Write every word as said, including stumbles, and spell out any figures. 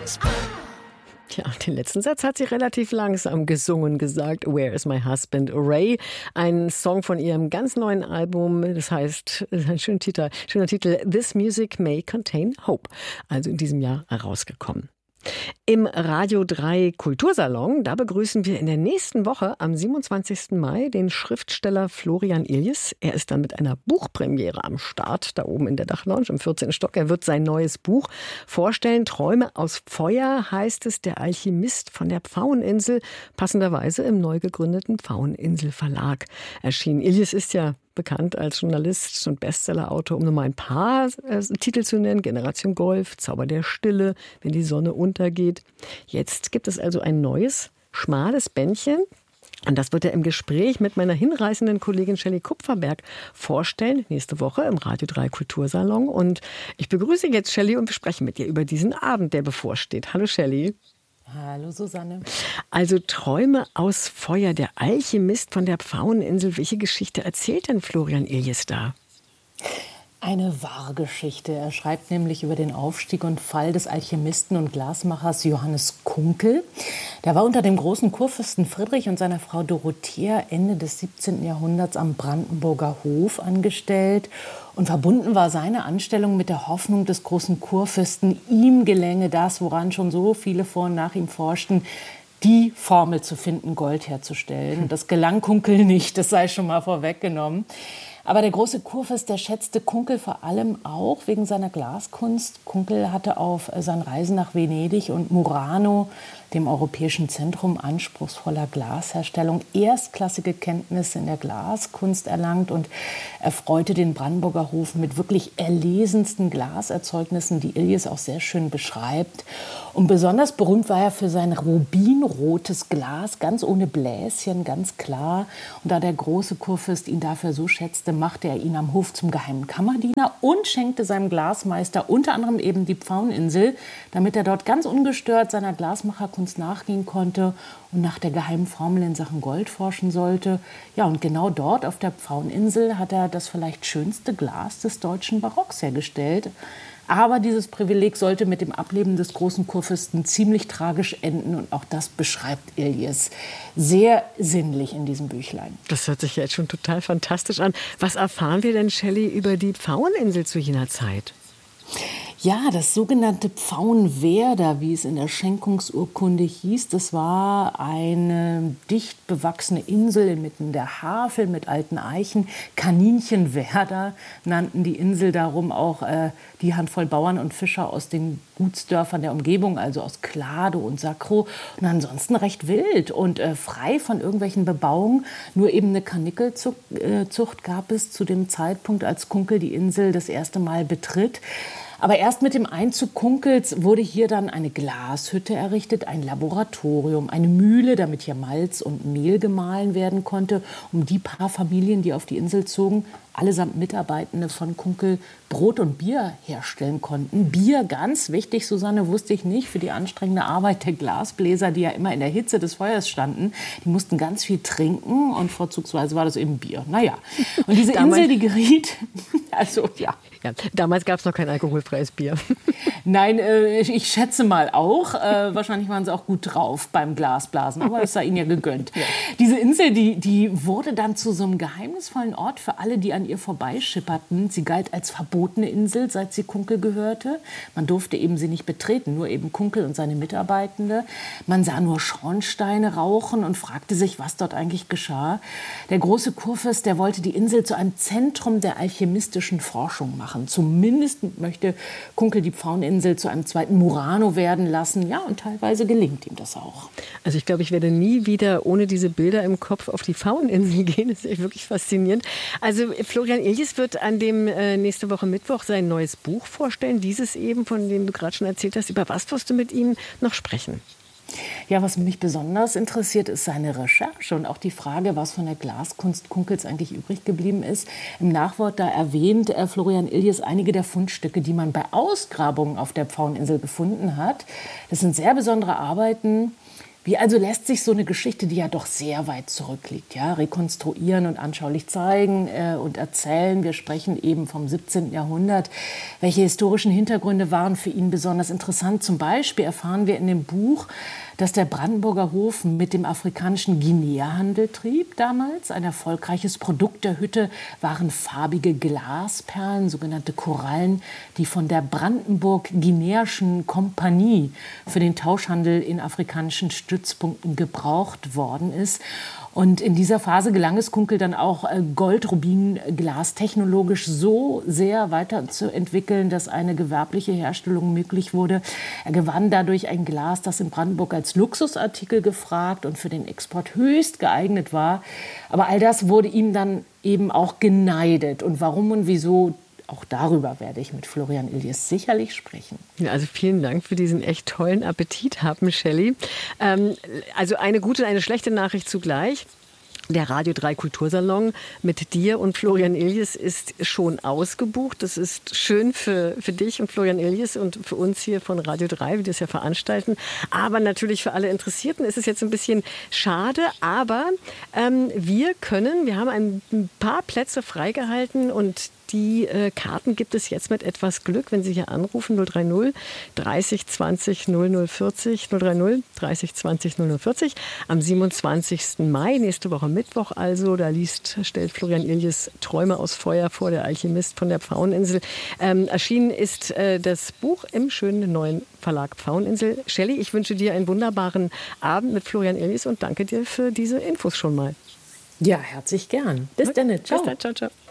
Tja, den letzten Satz hat sie relativ langsam gesungen, gesagt. Where is my husband, Ray? Ein Song von ihrem ganz neuen Album, das heißt, das ist ein schöner Titel, schöner Titel, This Music May Contain Hope. Also in diesem Jahr herausgekommen. Im Radio drei Kultursalon, da begrüßen wir in der nächsten Woche am siebenundzwanzigsten Mai den Schriftsteller Florian Iljes. Er ist dann mit einer Buchpremiere am Start, da oben in der Dachlounge im vierzehnten Stock. Er wird sein neues Buch vorstellen. Träume aus Feuer heißt es, der Alchemist von der Pfaueninsel, passenderweise im neu gegründeten Pfaueninsel Verlag erschienen. Iljes ist ja bekannt als Journalist und Bestsellerautor, um nur mal ein paar äh, Titel zu nennen. Generation Golf, Zauber der Stille, Wenn die Sonne untergeht. Jetzt gibt es also ein neues, schmales Bändchen. Und das wird er im Gespräch mit meiner hinreißenden Kollegin Shelley Kupferberg vorstellen, nächste Woche im Radio drei Kultursalon. Und ich begrüße jetzt Shelley und wir sprechen mit ihr über diesen Abend, der bevorsteht. Hallo Shelley. Hallo Susanne. Also Träume aus Feuer, der Alchemist von der Pfaueninsel. Welche Geschichte erzählt denn Florian Iljes da? Eine wahre Geschichte. Er schreibt nämlich über den Aufstieg und Fall des Alchemisten und Glasmachers Johannes Kunkel. Der war unter dem großen Kurfürsten Friedrich und seiner Frau Dorothea Ende des siebzehnten Jahrhunderts am Brandenburger Hof angestellt. Und verbunden war seine Anstellung mit der Hoffnung des großen Kurfürsten, ihm gelänge das, woran schon so viele vor und nach ihm forschten, die Formel zu finden, Gold herzustellen. Und das gelang Kunkel nicht, das sei schon mal vorweggenommen. Aber der große Kurfürst, der schätzte Kunkel vor allem auch wegen seiner Glaskunst. Kunkel hatte auf seinen Reisen nach Venedig und Murano, dem europäischen Zentrum anspruchsvoller Glasherstellung, erstklassige Kenntnisse in der Glaskunst erlangt und erfreute den Brandenburger Hof mit wirklich erlesensten Glaserzeugnissen, die Iljes auch sehr schön beschreibt. Und besonders berühmt war er für sein rubinrotes Glas, ganz ohne Bläschen, ganz klar. Und da der große Kurfürst ihn dafür so schätzte, machte er ihn am Hof zum geheimen Kammerdiener und schenkte seinem Glasmeister unter anderem eben die Pfaueninsel, damit er dort ganz ungestört seiner Glasmacherkunst nachgehen konnte und nach der geheimen Formel in Sachen Gold forschen sollte. Ja, und genau dort auf der Pfaueninsel hat er das vielleicht schönste Glas des deutschen Barocks hergestellt. Aber dieses Privileg sollte mit dem Ableben des großen Kurfürsten ziemlich tragisch enden. Und auch das beschreibt Iljes sehr sinnlich in diesem Büchlein. Das hört sich jetzt schon total fantastisch an. Was erfahren wir denn, Shelley, über die Pfaueninsel zu jener Zeit? Ja, das sogenannte Pfauenwerder, wie es in der Schenkungsurkunde hieß, das war eine dicht bewachsene Insel inmitten der Havel mit alten Eichen. Kaninchenwerder nannten die Insel darum auch äh, die Handvoll Bauern und Fischer aus den Gutsdörfern der Umgebung, also aus Klado und Sacro. Und ansonsten recht wild und äh, frei von irgendwelchen Bebauungen. Nur eben eine Karnickelzucht äh, gab es zu dem Zeitpunkt, als Kunkel die Insel das erste Mal betritt. Aber erst mit dem Einzug Kunkels wurde hier dann eine Glashütte errichtet, ein Laboratorium, eine Mühle, damit hier Malz und Mehl gemahlen werden konnte, um die paar Familien, die auf die Insel zogen, allesamt Mitarbeitende von Kunkel, Brot und Bier herstellen konnten. Bier, ganz wichtig, Susanne, wusste ich nicht, für die anstrengende Arbeit der Glasbläser, die ja immer in der Hitze des Feuers standen. Die mussten ganz viel trinken und vorzugsweise war das eben Bier. Naja, und diese Insel, die geriet, also ja. Ja, damals gab es noch kein alkoholfreies Bier. Nein, äh, ich schätze mal auch. Äh, wahrscheinlich waren sie auch gut drauf beim Glasblasen, aber das sei ihnen ja gegönnt. Ja. Diese Insel, die, die wurde dann zu so einem geheimnisvollen Ort für alle, die an ihr vorbeischipperten. Sie galt als verbotene Insel, seit sie Kunkel gehörte. Man durfte eben sie nicht betreten, nur eben Kunkel und seine Mitarbeitende. Man sah nur Schornsteine rauchen und fragte sich, was dort eigentlich geschah. Der große Kurfürst, der wollte die Insel zu einem Zentrum der alchemistischen Forschung machen. Zumindest möchte Kunkel die Pfaueninsel zu einem zweiten Murano werden lassen. Ja, und teilweise gelingt ihm das auch. Also ich glaube, ich werde nie wieder ohne diese Bilder im Kopf auf die Pfaueninsel gehen. Das ist echt wirklich faszinierend. Also Florian Iljes wird an dem äh, nächste Woche Mittwoch sein neues Buch vorstellen. Dieses eben, von dem du gerade schon erzählt hast. Über was wirst du mit ihm noch sprechen? Ja, was mich besonders interessiert, ist seine Recherche und auch die Frage, was von der Glaskunst Kunkels eigentlich übrig geblieben ist. Im Nachwort da erwähnt äh, Florian Iljes einige der Fundstücke, die man bei Ausgrabungen auf der Pfaueninsel gefunden hat. Das sind sehr besondere Arbeiten, Wie also lässt sich so eine Geschichte, die ja doch sehr weit zurückliegt, ja, rekonstruieren und anschaulich zeigen äh, und erzählen? Wir sprechen eben vom siebzehnten Jahrhundert. Welche historischen Hintergründe waren für ihn besonders interessant? Zum Beispiel erfahren wir in dem Buch, dass der Brandenburger Hof mit dem afrikanischen Guinea-Handel trieb damals. Ein erfolgreiches Produkt der Hütte waren farbige Glasperlen, sogenannte Korallen, die von der Brandenburg-Guineischen Kompanie für den Tauschhandel in afrikanischen Stützpunkten gebraucht worden ist. Und in dieser Phase gelang es Kunkel dann auch, Gold-Rubin-Glas technologisch so sehr weiterzuentwickeln, dass eine gewerbliche Herstellung möglich wurde. Er gewann dadurch ein Glas, das in Brandenburg als Luxusartikel gefragt und für den Export höchst geeignet war. Aber all das wurde ihm dann eben auch geneidet. Und warum und wieso? Auch darüber werde ich mit Florian Illies sicherlich sprechen. Ja, also vielen Dank für diesen echt tollen Appetit haben, Shelley. Ähm, also eine gute und eine schlechte Nachricht zugleich. Der Radio drei Kultursalon mit dir und Florian Illies ist schon ausgebucht. Das ist schön für, für dich und Florian Illies und für uns hier von Radio drei, wie wir das ja veranstalten. Aber natürlich für alle Interessierten ist es jetzt ein bisschen schade. Aber ähm, wir können, wir haben ein paar Plätze freigehalten und die äh, Karten gibt es jetzt mit etwas Glück, wenn Sie hier anrufen, null drei null, dreißig zwanzig null null vierzig, null drei null, dreißig zwanzig null null vierzig. Am siebenundzwanzigsten Mai, nächste Woche Mittwoch also, da liest, stellt Florian Illies Träume aus Feuer vor, der Alchemist von der Pfaueninsel. Ähm, erschienen ist äh, das Buch im schönen neuen Verlag Pfaueninsel. Shelley, ich wünsche dir einen wunderbaren Abend mit Florian Illies und danke dir für diese Infos schon mal. Ja, herzlich gern. Bis dann. Ciao. Bis dann. Ciao, ciao.